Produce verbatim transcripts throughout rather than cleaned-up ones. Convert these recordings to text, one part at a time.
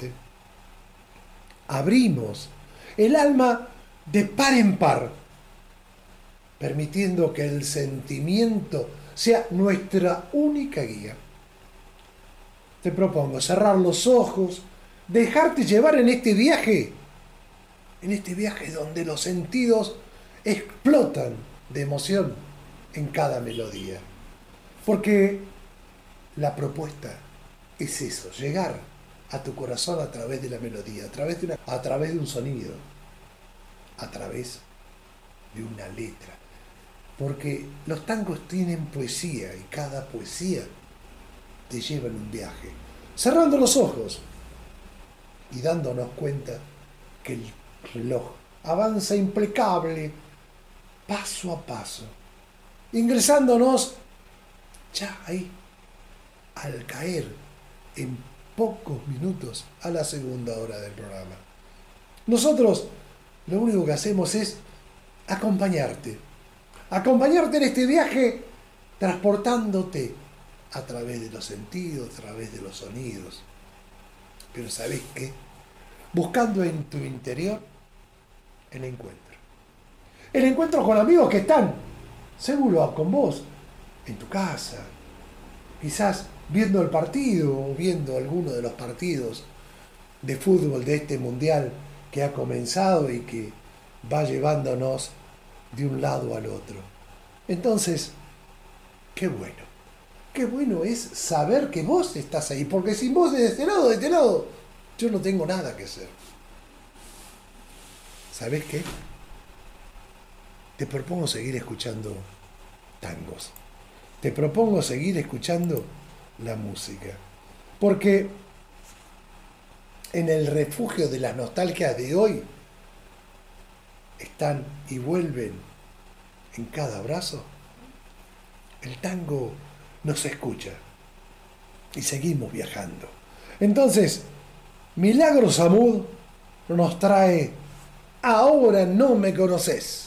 mente, abrimos el alma de par en par, permitiendo que el sentimiento sea nuestra única guía. Te propongo cerrar los ojos, dejarte llevar en este viaje, en este viaje donde los sentidos explotan de emoción en cada melodía. Porque la propuesta es eso, llegar a tu corazón a través de la melodía, a través de, una, a través de un sonido, a través de una letra. Porque los tangos tienen poesía y cada poesía te lleva en un viaje. Cerrando los ojos y dándonos cuenta que el reloj avanza impecable, paso a paso, ingresándonos ya ahí, al caer en pocos minutos a la segunda hora del programa. Nosotros lo único que hacemos es acompañarte, acompañarte en este viaje, transportándote a través de los sentidos, a través de los sonidos. Pero ¿sabés qué? Buscando en tu interior el encuentro. El encuentro con amigos que están, seguro, con vos, en tu casa, quizás viendo el partido o viendo alguno de los partidos de fútbol de este mundial que ha comenzado y que va llevándonos de un lado al otro. Entonces, qué bueno. Qué bueno es saber que vos estás ahí, porque sin vos de este lado, de este lado, yo no tengo nada que hacer. ¿Sabés qué? Te propongo seguir escuchando tangos. Te propongo seguir escuchando la música. Porque en el refugio de las nostalgias de hoy están y vuelven en cada abrazo. El tango nos escucha y seguimos viajando. Entonces, Milagros Amud nos trae Ahora no me conoces,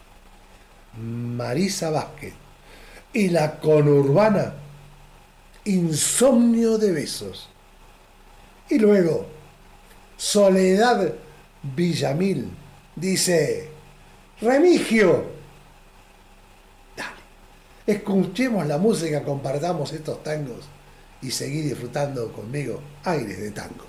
Marisa Vázquez, y la conurbana Insomnio de besos. Y luego, Soledad Villamil dice: Remigio, dale, escuchemos la música, compartamos estos tangos y seguí disfrutando conmigo Aires de Tango.